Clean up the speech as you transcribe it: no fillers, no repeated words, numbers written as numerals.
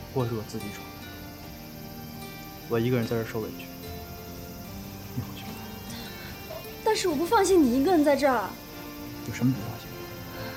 锅是我自己闯的，我一个人在这受委屈，你回去吧。 但是我不放心你一个人在这儿。 有什么不放心？